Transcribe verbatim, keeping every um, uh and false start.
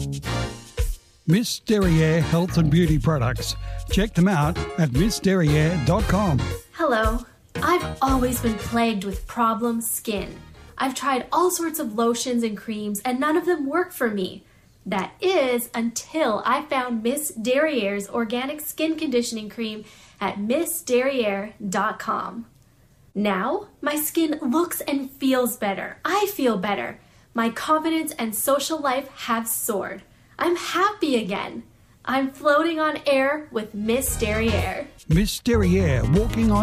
Miss Derriere Health and Beauty Products. Check them out at miss derriere dot com. Hello. I've always been plagued with problem skin. I've tried all sorts of lotions and creams and none of them work for me. That is until I found Miss Derriere's organic skin conditioning cream at miss derriere dot com. Now, my skin looks and feels better. I feel better. My confidence and social life have soared. I'm happy again. I'm floating on air with Miss Derriere. Miss Derriere, walking on